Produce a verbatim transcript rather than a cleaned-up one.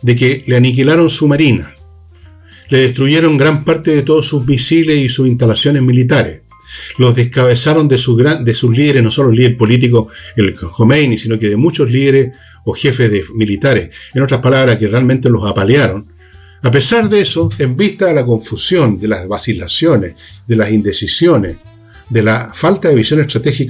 de que le aniquilaron su marina, le destruyeron gran parte de todos sus misiles y sus instalaciones militares, los descabezaron de, su gran, de sus líderes, no solo el líder político, el Khomeini, sino que de muchos líderes o jefes de militares, en otras palabras, que realmente los apalearon. A pesar de eso, en vista de la confusión, de las vacilaciones, de las indecisiones, de la falta de visión estratégica